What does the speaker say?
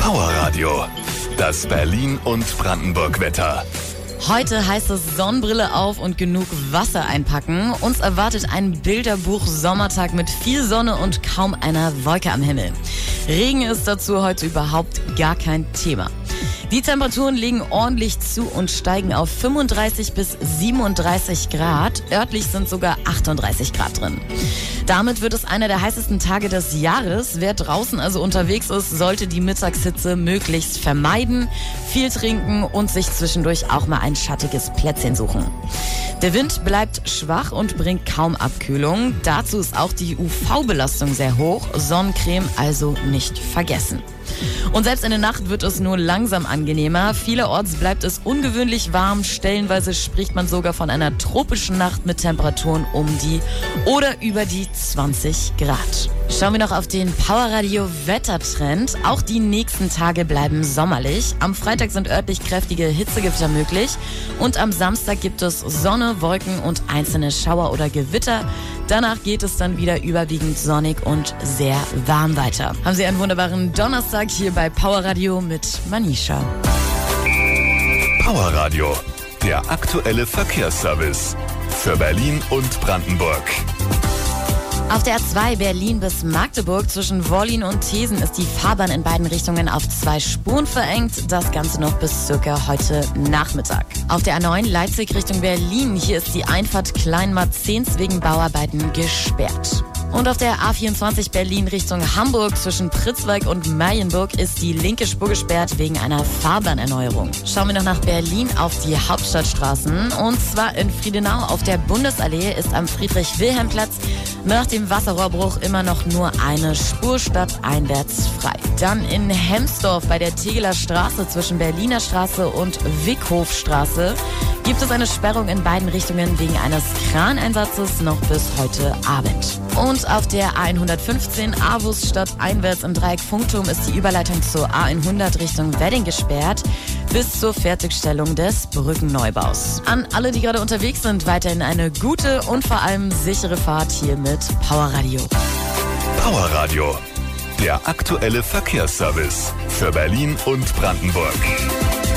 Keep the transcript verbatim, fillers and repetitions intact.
Power Radio, das Berlin- und Brandenburg-Wetter. Heute heißt es Sonnenbrille auf und genug Wasser einpacken. Uns erwartet ein Bilderbuch-Sommertag mit viel Sonne und kaum einer Wolke am Himmel. Regen ist dazu heute überhaupt gar kein Thema. Die Temperaturen legen ordentlich zu und steigen auf fünfunddreißig bis siebenunddreißig Grad. Örtlich sind sogar achtunddreißig Grad drin. Damit wird es einer der heißesten Tage des Jahres. Wer draußen also unterwegs ist, sollte die Mittagshitze möglichst vermeiden, viel trinken und sich zwischendurch auch mal ein schattiges Plätzchen suchen. Der Wind bleibt schwach und bringt kaum Abkühlung. Dazu ist auch die U V-Belastung sehr hoch. Sonnencreme also nicht vergessen. Und selbst in der Nacht wird es nur langsam angenehmer. Vielerorts bleibt es ungewöhnlich warm. Stellenweise spricht man sogar von einer tropischen Nacht mit Temperaturen um die oder über die zwanzig Grad. Schauen wir noch auf den Powerradio-Wettertrend. Auch die nächsten Tage bleiben sommerlich. Am Freitag sind örtlich kräftige Hitzegewitter möglich. Und am Samstag gibt es Sonne, Wolken und einzelne Schauer oder Gewitter. Danach geht es dann wieder überwiegend sonnig und sehr warm weiter. Haben Sie einen wunderbaren Donnerstag hier bei Powerradio mit Manisha. Power Radio, der aktuelle Verkehrsservice für Berlin und Brandenburg. Auf der A zwei Berlin bis Magdeburg zwischen Wollin und Thesen ist die Fahrbahn in beiden Richtungen auf zwei Spuren verengt. Das Ganze noch bis circa heute Nachmittag. Auf der A neun Leipzig Richtung Berlin, hier ist die Einfahrt Kleinmarzens wegen Bauarbeiten gesperrt. Und auf der A vierundzwanzig Berlin Richtung Hamburg zwischen Pritzwalk und Marienburg ist die linke Spur gesperrt wegen einer Fahrbahnerneuerung. Schauen wir noch nach Berlin auf die Hauptstadtstraßen. Und zwar in Friedenau auf der Bundesallee ist am Friedrich-Wilhelm-Platz nach dem Wasserrohrbruch immer noch nur eine Spur stadteinwärts frei. Dann in Hemsdorf bei der Tegeler Straße zwischen Berliner Straße und Wickhofstraße gibt es eine Sperrung in beiden Richtungen wegen eines Kraneinsatzes noch bis heute Abend. Und auf der A hundertfünfzehn Avus stadteinwärts im Dreieck Funkturm ist die Überleitung zur A hundert Richtung Wedding gesperrt bis zur Fertigstellung des Brückenneubaus. An alle, die gerade unterwegs sind, weiterhin eine gute und vor allem sichere Fahrt hier mit Power Radio. Power Radio, der aktuelle Verkehrsservice für Berlin und Brandenburg.